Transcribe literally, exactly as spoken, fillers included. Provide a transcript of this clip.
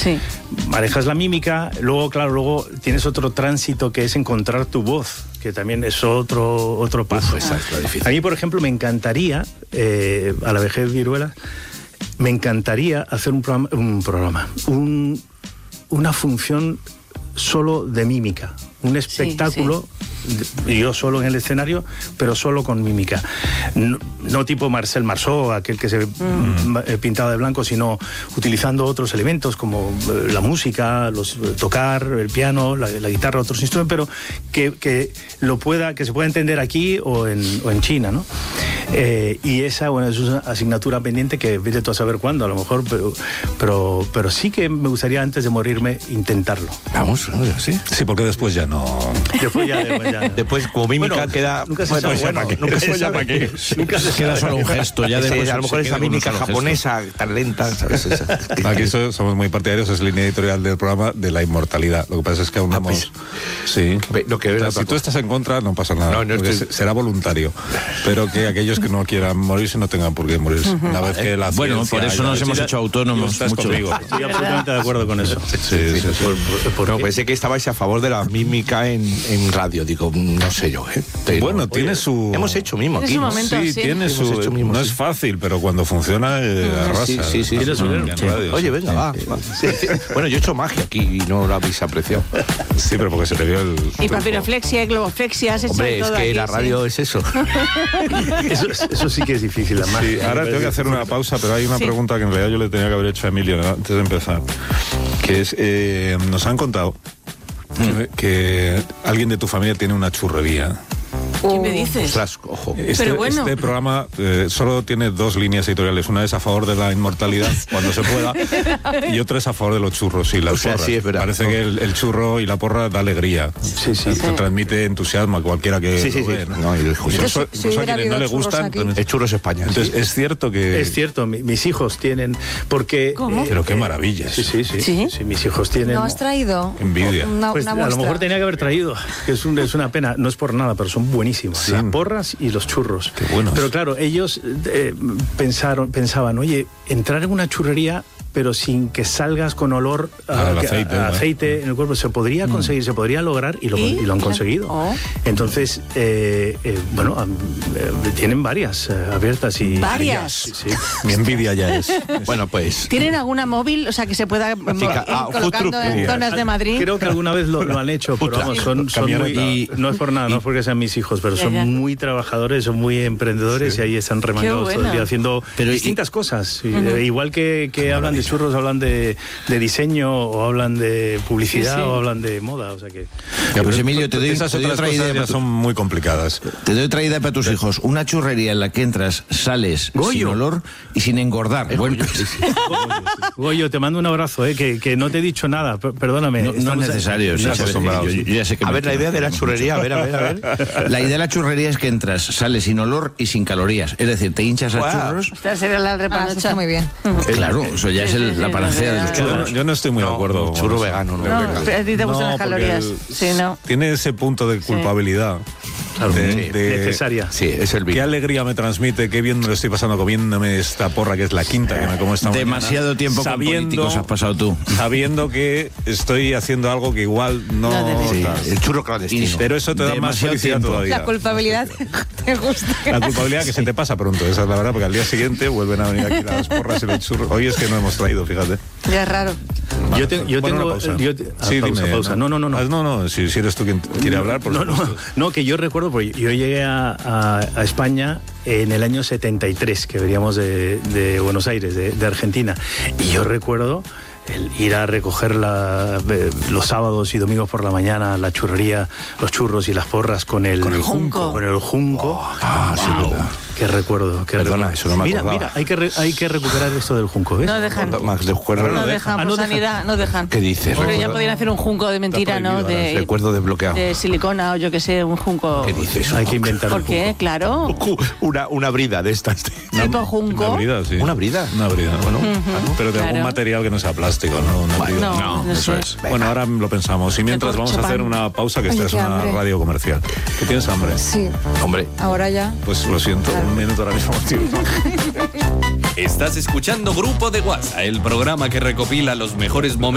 Sí. Manejas la mímica, luego, claro, luego tienes otro tránsito que es encontrar tu voz, que también es otro, otro paso. Uf, esa es la difícil. A mí, por ejemplo, me encantaría, eh, a la vejez viruela, me encantaría hacer un programa, un, programa, un, una función solo de mímica, un espectáculo, sí, sí. yo solo en el escenario, pero solo con mímica. No, no tipo Marcel Marceau, aquel que se mm. pintaba de blanco, sino utilizando otros elementos como la música, los, tocar el piano, la, la guitarra, otros instrumentos, pero que, que lo pueda, que se pueda entender aquí o en, o en China, ¿no? Eh, y esa, bueno, es una asignatura pendiente que vete tú a saber cuándo, a lo mejor, pero, pero, pero sí que me gustaría antes de morirme intentarlo. Vamos, sí. Sí, porque después ya no. Después ya, después, ya. Después como mímica bueno, queda. Nunca se bueno, sabe, bueno, para qué. nunca se sabe qué. Nunca se queda solo un gesto. Ya sí, después a lo mejor esa mímica japonesa gesto. tan lenta, ¿sabes? Esa. Aquí somos muy partidarios, es línea editorial del programa de la inmortalidad. Lo que pasa es que aún no hemos. Sí. Lo que o sea, si tú estás en contra, no pasa nada. No, no porque estoy... será voluntario. Pero que aquellos que no quieran morirse no tengan por qué morirse. Uh-huh. Una vez que la bueno, por eso nos hemos ya, hecho autónomos. Mucho. Estoy absolutamente de acuerdo con eso. Sí, sí, sí, sí. Por, por, por no, pensé que estabais a favor de la mímica en, en radio. Digo, no sé yo, ¿eh? Pero, bueno, oye, tiene su... Hemos hecho mimo aquí, ¿no? Momento, sí, sí, tiene su... mimo, no sí. es fácil, pero cuando funciona, eh, arrasa. Sí, sí, sí. Tiene sí, su... sí. Radio, oye, sí. venga, va. va. Sí. Bueno, yo he hecho magia aquí y no lo habéis apreciado. Sí, pero porque se te vio el... Y papiroflexia, y globoflexia, has hecho Hombre, todo es que aquí, la radio sí. es eso. eso. Eso sí que es difícil, la magia. Sí, ahora tengo que hacer una pausa, pero hay una sí. pregunta que en realidad yo le tenía que haber hecho a Emilio antes de empezar, que es, eh, nos han contado que, que alguien de tu familia tiene una churrería. ¿Qué me dices? Ostras, ojo. Este, Pero bueno. este programa eh, solo tiene dos líneas editoriales. Una es a favor de la inmortalidad, cuando se pueda, y otra es a favor de los churros y las o sea, porras. Sí, es verdad. Parece no. que el, el churro y la porra da alegría. Sí, sí. sí. Transmite entusiasmo a cualquiera que sí, sí, lo ve. sí. ¿no? No, y el incluso, incluso a quienes no le gustan. Es churros España. Entonces, sí. es cierto que... Es cierto, mi, mis hijos tienen... porque ¿Cómo? Eh, pero qué maravilla. Sí, sí, sí, ¿Sí? sí. Mis hijos tienen... ¿No has traído? Envidia. Una, pues una a lo muestra. mejor tenía que haber traído, que es, un, es una pena, no es por nada, pero son buenísimos. Sí. Las porras y los churros. Qué buenos. Pero claro, ellos eh, pensaron, pensaban, oye, entrar en una churrería, pero sin que salgas con olor a, al a, aceite, a, a ¿no? aceite en el cuerpo, se podría conseguir, mm. se podría lograr y lo, ¿Y? y lo han conseguido. Oh. Entonces, eh, eh, bueno, eh, tienen varias eh, abiertas y... ¿Varias? Sí, sí. Mi envidia ya es. Bueno, pues... ¿Tienen alguna móvil, o sea, que se pueda ir ah, colocando en zonas de Madrid? Creo que alguna vez lo, lo han hecho, pero vamos, son, son muy... Y, no es por nada, no es porque sean mis hijos, pero son ya, ya. muy trabajadores, son muy emprendedores sí. y ahí están remangados bueno. todo el día haciendo pero distintas y, cosas. Y, uh-huh. Igual que, que hablan de churros, hablan de, de diseño o hablan de publicidad sí, sí. o hablan de moda, o sea que... Ya, pues Emilio, te doy, esas te doy otras otra idea cosas ya son muy complicadas. Te doy otra idea para tus hijos. Una churrería en la que entras, sales Goyo. sin olor y sin engordar. Eh, bueno, sí, sí. Goyo, te mando un abrazo, eh, que, que no te he dicho nada, perdóname. No, no es necesario. No, sí, yo, yo ya sé que a ver, la idea de la churrería, a ver, a ver, a ver. La idea de la churrería es que entras, sales sin olor y sin calorías. Es decir, te hinchas a wow. churros. Esta sería la repanocha. Ah, muy bien. Claro, eso ya es el, la panacea de los churros. Yo, yo no estoy muy no, de acuerdo. Churro vegano, no. no a ti te gustan no, las calorías. El, sí, no. Tiene ese punto de culpabilidad. Claro, de, sí, de, necesaria. Sí, es el Qué alegría me transmite, qué bien me lo estoy pasando comiéndome esta porra que es la quinta que me como esta Demasiado mañana, tiempo sabiendo, con políticos has pasado tú. Sabiendo que estoy haciendo algo que igual no... no sí, el churro clandestino. Pero eso te da más felicidad tiempo. todavía. La culpabilidad te gusta. La culpabilidad que sí. se te pasa pronto, esa es la verdad, porque al día siguiente vuelven a venir aquí las porras y los churros. Hoy es que no hemos traído, fíjate. Ya es raro. Vale, yo, te, yo bueno, tengo... pausa. Yo, ah, sí, pausa, dime. Pausa. No, no, no. No, no, no si, si eres tú quien quiere hablar, por no, no, no, que yo recuerdo, porque yo llegué a, a, a España en el año setenta y tres, que veníamos de, de Buenos Aires, de, de Argentina. Y yo recuerdo el ir a recoger la, los sábados y domingos por la mañana la churrería, los churros y las porras con el, con el junco. Con el junco. Oh, ah, wow. sí, qué recuerdo. Qué Perdona, recuerdo. eso no me Mira, acordaba. mira, hay que, re, hay que recuperar esto del junco, ¿ves? No dejan. No, Max, de no, no dejan, ah, por no sanidad, dejan. no dejan. ¿Qué dices? Pero ya podrían hacer un junco de mentira, ¿no? De, recuerdo desbloqueado. De silicona o yo que sé, un junco. ¿Qué dices? Hay que inventar ¿Por un qué? junco. Claro. Una, una brida de estas. Tipo junco. Una brida, sí. Una brida. Una brida, bueno. Uh-huh. Pero de claro. algún material que no sea plástico, ¿no? Una brida. No, No, no eso sé. es. Bueno, ahora lo pensamos. Y mientras vamos a hacer una pausa, que esta Oye, es qué una hambre. radio comercial. ¿Que tienes hambre? Sí, Hombre. ahora ya. Pues lo siento, Claro. un minuto ahora mismo, tío. Estás escuchando Grupo de WhatsApp, el programa que recopila los mejores momentos